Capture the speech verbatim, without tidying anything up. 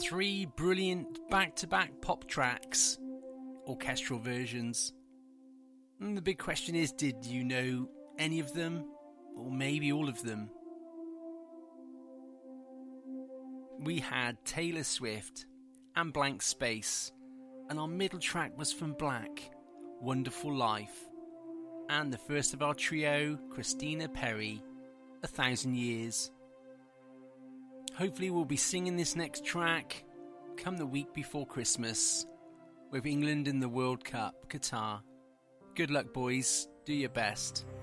Three brilliant back-to-back pop tracks, orchestral versions. And the big question is, did you know any of them? Or maybe all of them? We had Taylor Swift and Blank Space, and our middle track was from Black, Wonderful Life, and the first of our trio, Christina Perri, A Thousand Years. Hopefully we'll be singing this next track come the week before Christmas with England in the World Cup, Qatar. Good luck, boys. Do your best.